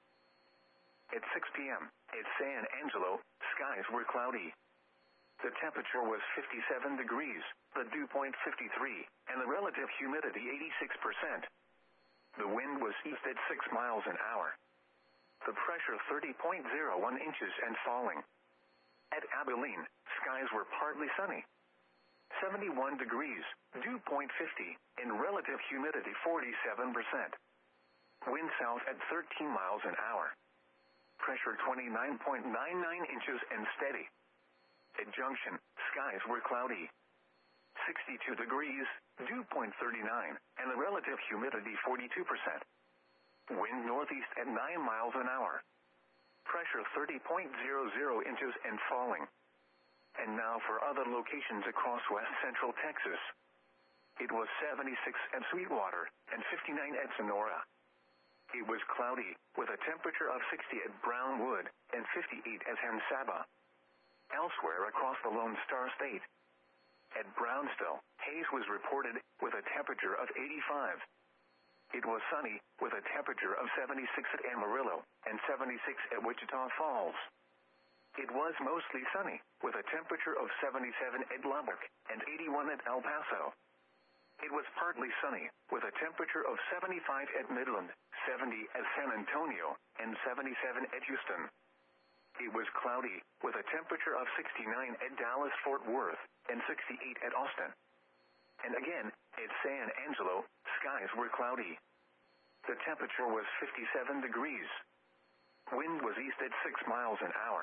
At six p.m., at San Angelo, skies were cloudy. The temperature was fifty-seven degrees, the dew point fifty-three, and the relative humidity eighty-six percent. The wind was east at six miles an hour. The pressure thirty point zero one inches and falling. At Abilene, skies were partly sunny. seventy-one degrees, dew point fifty, and relative humidity forty-seven percent. Wind south at thirteen miles an hour. Pressure twenty-nine point nine nine inches and steady. At Junction, skies were cloudy. sixty-two degrees, dew point thirty-nine, and the relative humidity forty-two percent. Wind northeast at nine miles an hour. Pressure thirty point zero zero inches and falling. And now for other locations across west central Texas. It was seventy-six at Sweetwater and fifty-nine at Sonora. It was cloudy, with a temperature of sixty at Brownwood and fifty-eight at San Saba. Elsewhere across the Lone Star State. At Brownsville, haze was reported with a temperature of eighty-five. It was sunny, with a temperature of seventy-six at Amarillo and seventy-six at Wichita Falls. It was mostly sunny, with a temperature of seventy-seven at Lubbock and eighty-one at El Paso. It was partly sunny, with a temperature of seventy-five at Midland, seventy at San Antonio, and seventy-seven at Houston. It was cloudy, with a temperature of sixty-nine at Dallas-Fort Worth and sixty-eight at Austin. And again, at San Angelo, skies were cloudy. The temperature was fifty-seven degrees. Wind was east at six miles an hour.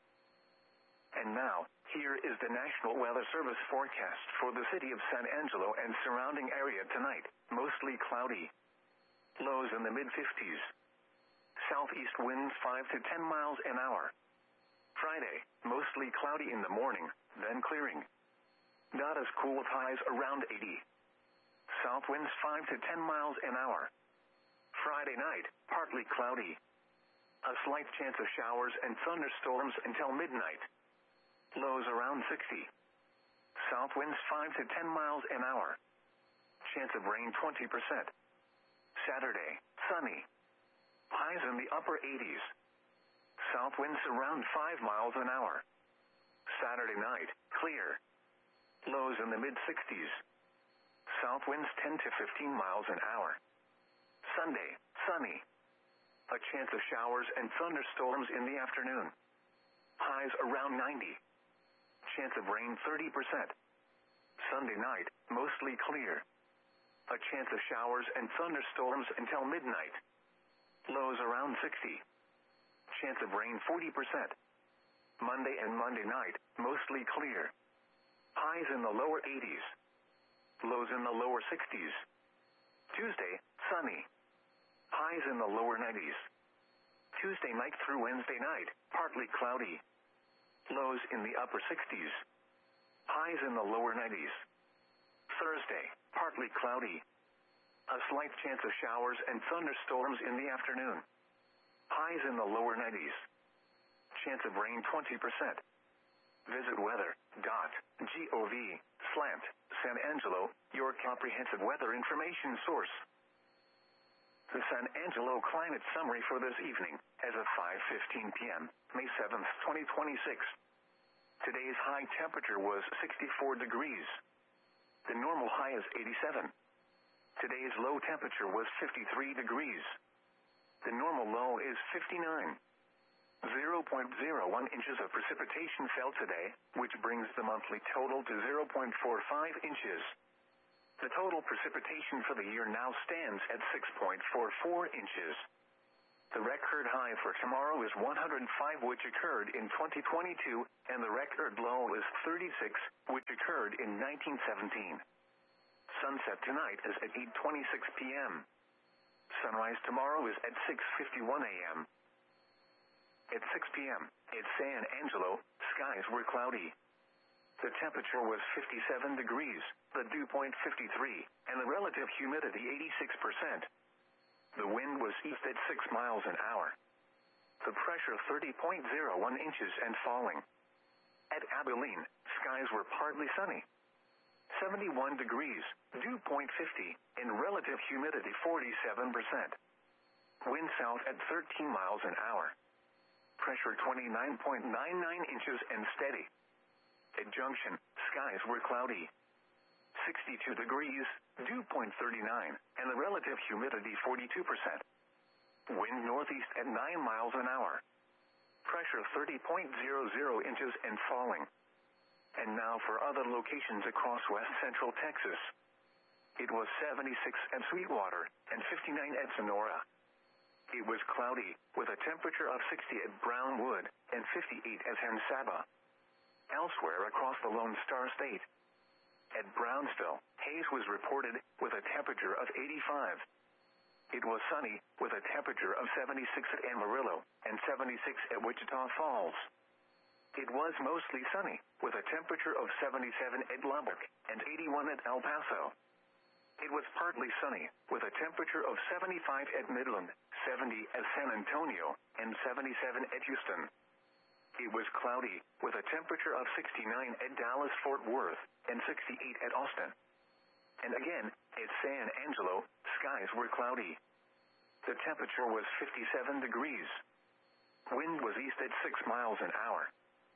And now, here is the National Weather Service forecast for the city of San Angelo and surrounding area tonight. Mostly cloudy. Lows in the mid-fifties. Southeast winds five to ten miles an hour. Friday, mostly cloudy in the morning, then clearing. Not as cool with highs around eighty. South winds five to ten miles an hour. Friday night, partly cloudy. A slight chance of showers and thunderstorms until midnight. Lows around sixty. South winds five to ten miles an hour. Chance of rain twenty percent. Saturday, sunny. Highs in the upper eighties. South winds around five miles an hour. Saturday night, clear. Lows in the mid-sixties. South winds ten to fifteen miles an hour. Sunday, sunny. A chance of showers and thunderstorms in the afternoon. Highs around ninety. Chance of rain thirty percent. Sunday night, mostly clear. A chance of showers and thunderstorms until midnight. Lows around sixty. Chance of rain forty percent. Monday and Monday night, mostly clear. Highs in the lower eighties. Lows in the lower sixties. Tuesday, sunny. Highs in the lower nineties. Tuesday night through Wednesday night, partly cloudy. Lows in the upper sixties. Highs in the lower nineties. Thursday, partly cloudy. A slight chance of showers and thunderstorms in the afternoon. Highs in the lower nineties. Chance of rain twenty percent. Visit weather dot gov slash San Angelo, your comprehensive weather information source. The San Angelo climate summary for this evening, as of five fifteen p.m., May seventh, twenty twenty-six. Today's high temperature was sixty-four degrees. The normal high is eighty-seven. Today's low temperature was fifty-three degrees. The normal low is fifty-nine. zero point zero one inches of precipitation fell today, which brings the monthly total to zero point four five inches. The total precipitation for the year now stands at six point four four inches. The record high for tomorrow is one hundred five, which occurred in twenty twenty-two, and the record low is thirty-six, which occurred in nineteen seventeen. Sunset tonight is at eight twenty-six p m Sunrise tomorrow is at six fifty-one a m At six p m at San Angelo, skies were cloudy. The temperature was fifty-seven degrees, the dew point fifty-three, and the relative humidity eighty-six percent. The wind was east at six miles an hour. The pressure thirty point zero one inches and falling. At Abilene, skies were partly sunny. seventy-one degrees, dew point fifty, and relative humidity forty-seven percent. Wind south at thirteen miles an hour. Pressure twenty-nine point nine nine inches and steady. At Junction, skies were cloudy. sixty-two degrees, dew point thirty-nine, and the relative humidity forty-two percent. Wind northeast at nine miles an hour. Pressure thirty point zero zero inches and falling. And now for other locations across west central Texas. It was seventy-six at Sweetwater and fifty-nine at Sonora. It was cloudy, with a temperature of sixty at Brownwood and fifty-eight at San Saba. Elsewhere across the Lone Star State. At Brownsville, haze was reported with a temperature of eighty-five. It was sunny with a temperature of seventy-six at Amarillo and seventy-six at Wichita Falls. It was mostly sunny with a temperature of seventy-seven at Lubbock and eighty-one at El Paso. It was partly sunny with a temperature of seventy-five at Midland, seventy at San Antonio, and seventy-seven at Houston. It was cloudy, with a temperature of sixty-nine at Dallas-Fort Worth, and sixty-eight at Austin. And again, at San Angelo, skies were cloudy. The temperature was fifty-seven degrees. Wind was east at six miles an hour.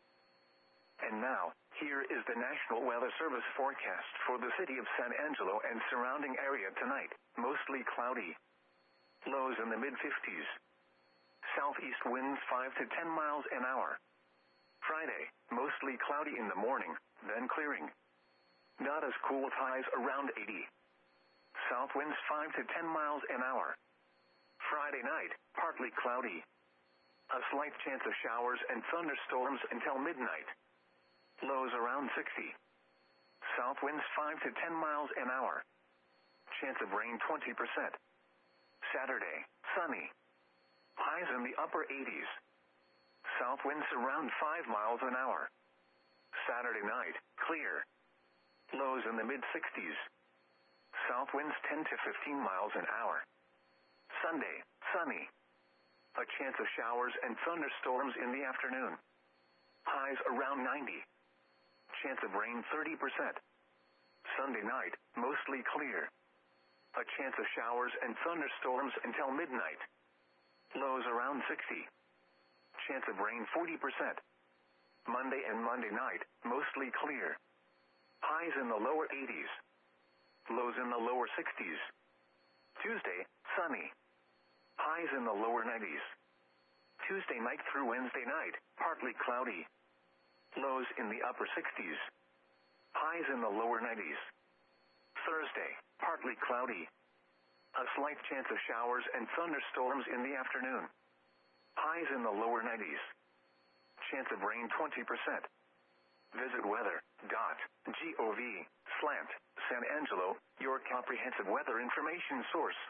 And now, here is the National Weather Service forecast for the city of San Angelo and surrounding area tonight. Mostly cloudy. Lows in the mid-fifties. Southeast winds five to ten miles an hour. Friday, mostly cloudy in the morning, then clearing. Not as cool with highs around eighty. South winds five to ten miles an hour. Friday night, partly cloudy. A slight chance of showers and thunderstorms until midnight. Lows around sixty. South winds five to ten miles an hour. Chance of rain twenty percent. Saturday, sunny. Highs in the upper eighties. South winds around five miles an hour. Saturday night, clear. Lows in the mid-sixties. South winds ten to fifteen miles an hour. Sunday, sunny. A chance of showers and thunderstorms in the afternoon. Highs around ninety. Chance of rain thirty percent. Sunday night, mostly clear. A chance of showers and thunderstorms until midnight. Lows around sixty. Chance of rain forty percent. Monday and Monday night, mostly clear. Highs in the lower eighties. Lows in the lower sixties. Tuesday, sunny. Highs in the lower nineties. Tuesday night through Wednesday night, partly cloudy. Lows in the upper sixties. Highs in the lower nineties. Thursday, partly cloudy. A slight chance of showers and thunderstorms in the afternoon. Highs in the lower nineties. Chance of rain twenty percent. Visit weather dot gov slash San Angelo, your comprehensive weather information source.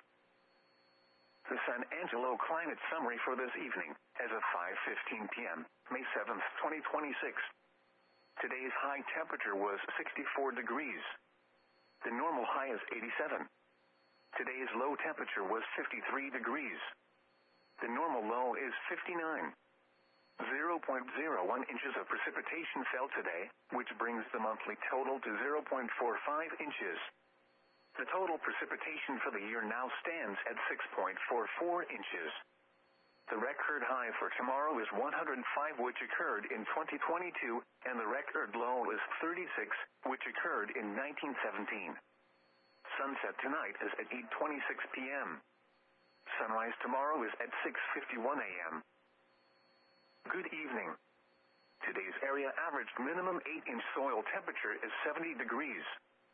The San Angelo climate summary for this evening, as of five fifteen p m, May seventh, twenty twenty-six. Today's high temperature was sixty-four degrees. The normal high is eighty-seven. Today's low temperature was fifty-three degrees. The normal low is fifty-nine. zero point zero one inches of precipitation fell today, which brings the monthly total to zero point four five inches. The total precipitation for the year now stands at six point four four inches. The record high for tomorrow is one hundred five, which occurred in twenty twenty-two, and the record low is thirty-six, which occurred in nineteen seventeen. Sunset tonight is at eight twenty-six p m Sunrise tomorrow is at six fifty-one a m Good evening. Today's area averaged minimum eight inch soil temperature is seventy degrees.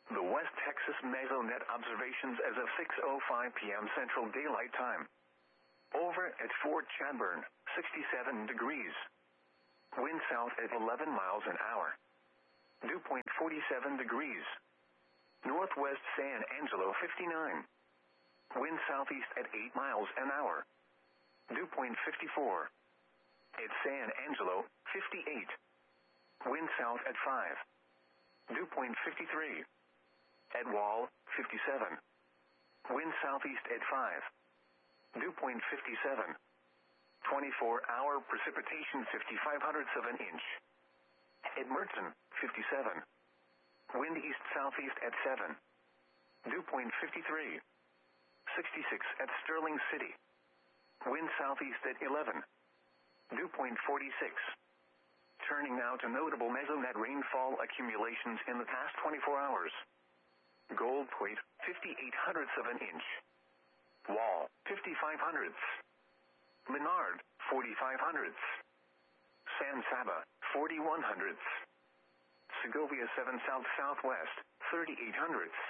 The West Texas Mesonet observations as of six oh five p.m. Central Daylight Time. Over at Fort Chadbourne, sixty-seven degrees. Wind south at eleven miles an hour. Dew point forty-seven degrees. Northwest San Angelo fifty-nine. Wind southeast at eight miles an hour. Dew point fifty-four. At San Angelo, fifty-eight. Wind south at five. Dew point fifty-three. At Wall, fifty-seven. Wind southeast at five. Dew point fifty-seven. twenty-four hour precipitation fifty-five hundredths of an inch. At Merton, fifty-seven. Wind east-southeast at seven. Dew point fifty-three. sixty-six at Sterling City. Wind southeast at eleven. Dew point forty-six. Turning now to notable mesonet rainfall accumulations in the past twenty-four hours. Gold Point, fifty-eight hundredths of an inch. Wall, fifty-five hundredths. Menard, forty-five hundredths. San Saba, forty-one hundredths. Segovia seven south southwest, thirty-eight hundredths.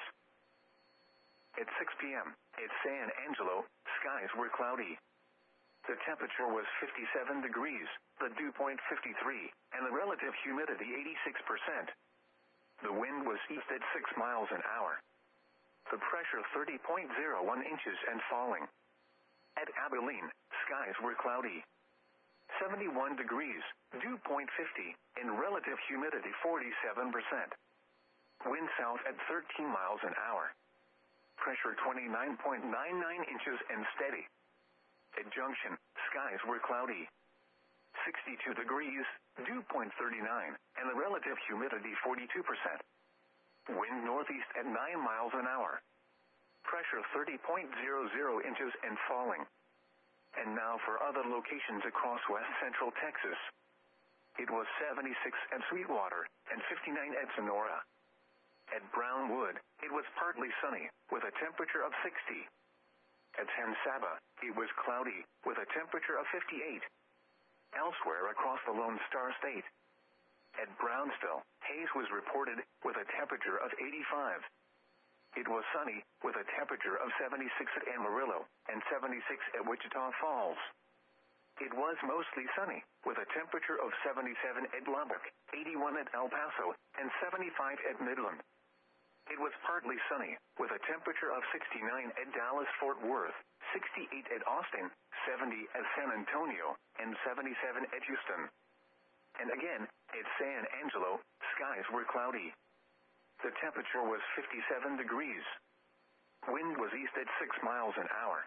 At six p.m., at San Angelo, skies were cloudy. The temperature was fifty-seven degrees, the dew point fifty-three, and the relative humidity eighty-six percent. The wind was east at six miles an hour. The pressure thirty point zero one inches and falling. At Abilene, skies were cloudy. seventy-one degrees, dew point fifty, and relative humidity forty-seven percent. Wind south at thirteen miles an hour. Pressure twenty-nine point nine nine inches and steady. At Junction, skies were cloudy. sixty-two degrees, dew point thirty-nine, and the relative humidity forty-two percent. Wind northeast at nine miles an hour. Pressure thirty point zero zero inches and falling. And now for other locations across west central Texas. It was seventy-six at Sweetwater and fifty-nine at Sonora. At Brownwood, it was partly sunny, with a temperature of sixty. At San Saba, it was cloudy, with a temperature of fifty-eight. Elsewhere across the Lone Star State. At Brownsville, haze was reported, with a temperature of eighty-five. It was sunny, with a temperature of seventy-six at Amarillo, and seventy-six at Wichita Falls. It was mostly sunny, with a temperature of seventy-seven at Lubbock, eighty-one at El Paso, and seventy-five at Midland. It was partly sunny, with a temperature of sixty-nine at Dallas-Fort Worth, sixty-eight at Austin, seventy at San Antonio, and seventy-seven at Houston. And again, at San Angelo, skies were cloudy. The temperature was fifty-seven degrees. Wind was east at six miles an hour.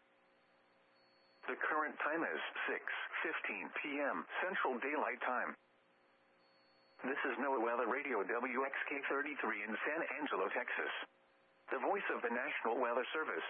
The current time is six fifteen p.m. Central Daylight Time. This is NOAA Weather Radio W X K thirty-three in San Angelo, Texas. The voice of the National Weather Service.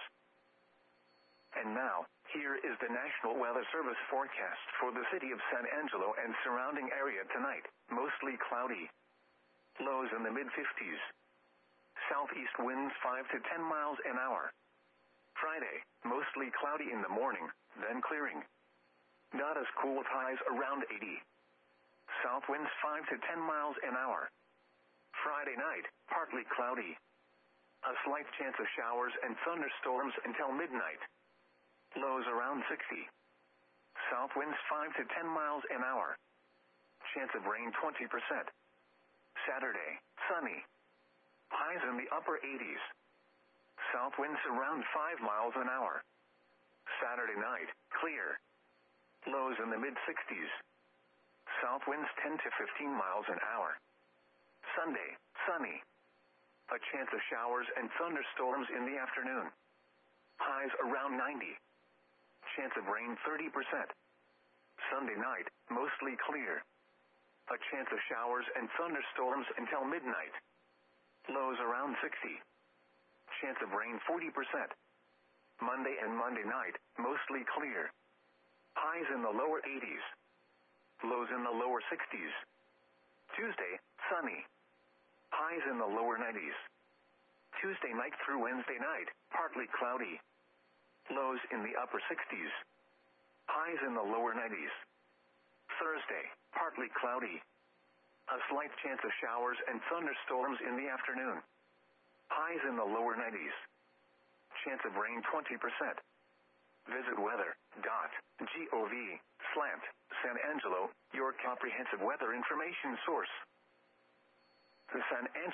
And now, here is the National Weather Service forecast for the city of San Angelo and surrounding area tonight. Mostly cloudy. Lows in the mid-fifties. Southeast winds five to ten miles an hour. Friday, mostly cloudy in the morning, then clearing. Not as cool with highs around eighty. South winds five to ten miles an hour. Friday night, partly cloudy. A slight chance of showers and thunderstorms until midnight. Lows around sixty. South winds five to ten miles an hour. Chance of rain twenty percent. Saturday, sunny. Highs in the upper eighties. South winds around five miles an hour. Saturday night, clear. Lows in the mid-sixties. South winds ten to fifteen miles an hour. Sunday, sunny. A chance of showers and thunderstorms in the afternoon. Highs around ninety. Chance of rain thirty percent. Sunday night, mostly clear. A chance of showers and thunderstorms until midnight. Lows around sixty. Chance of rain forty percent. Monday and Monday night, mostly clear. Highs in the lower eighties. Lows in the lower sixties. Tuesday, sunny. Highs in the lower nineties. Tuesday night through Wednesday night, partly cloudy. Lows in the upper sixties. Highs in the lower nineties. Thursday, partly cloudy. A slight chance of showers and thunderstorms in the afternoon. Highs in the lower nineties. Chance of rain twenty percent. Visit weather dot gov slash San Angelo, your comprehensive weather information source. The San Angelo